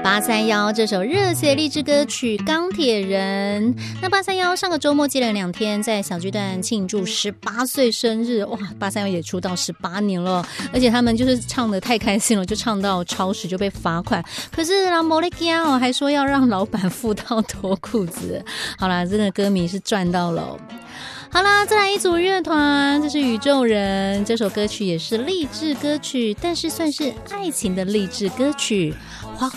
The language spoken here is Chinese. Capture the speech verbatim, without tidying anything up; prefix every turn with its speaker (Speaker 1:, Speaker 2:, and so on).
Speaker 1: 八三一这首热血励志歌曲《钢铁人》。那八三一上个周末接连两天在小巨蛋庆祝十八岁生日，哇，八三一也出道十八年了，而且他们就是唱得太开心了，就唱到超时就被罚款。可是让莫雷基亚还说要让老板付到脱裤子。好啦，真的歌迷是赚到了。好啦，再来一组乐团，这是宇宙人。这首歌曲也是励志歌曲，但是算是爱情的励志歌曲。花